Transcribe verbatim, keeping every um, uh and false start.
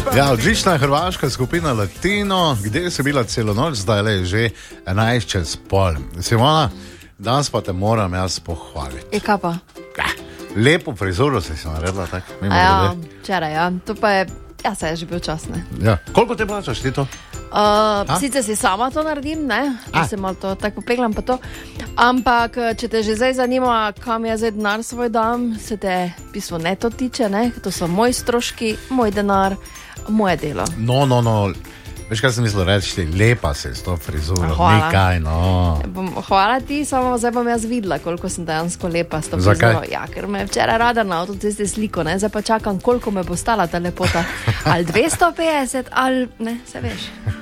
Ja, odlična hrvaška skupina Latino, kde si bila celo noč, zdaj le že enajst čez pol. Simona, danes pa te moram jaz pohvaliti. Je kaj pa? Ja, lepo frizuro si si naredila, tako. Ja, včeraj, ja. To pa je, ja, se je že bil čas, ne. Ja. Koliko te plačaš ti to? Uh, sicer si sama to naredim, ne, da se malo to tako popeglam pa to, ampak če te že zdaj zanima, kam jaz zdaj denar svoj dam, se te v bistvu ne to tiče, ne, to so moji stroški, moj denar, moje delo. No, no, no, veš kaj sem mislil reči, lepa si s to frizuro, nekaj, no. Hvala ti, samo zdaj bom jaz videla, koliko sem dejansko lepa s to Zakaj? frizuro. Ja, ker me je včeraj rada na avtocesti sliko, ne, zdaj pa čakam, koliko me bo stala ta lepota, ali dvesto petdeset, ali ne, se veš.